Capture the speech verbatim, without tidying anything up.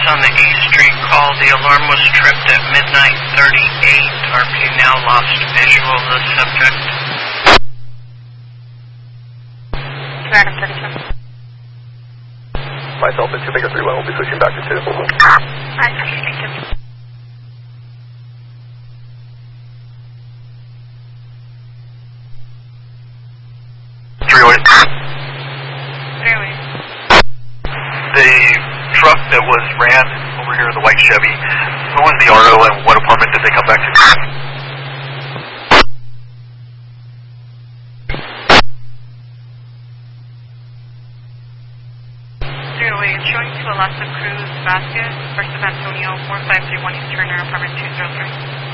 on the East Street call. The alarm was tripped at midnight thirty-eight. R P now lost visual of the subject. Random thirty-seven. Myself at two Mega three one will be switching back to two. I appreciate it. Three-way. Three-way. The truck that was ran over here, the white Chevy, who was the R O and what apartment did they come back to? Three-way, it's showing to Alaska Cruz Vasquez, First of Antonio, four five three one East Turner, apartment two zero three.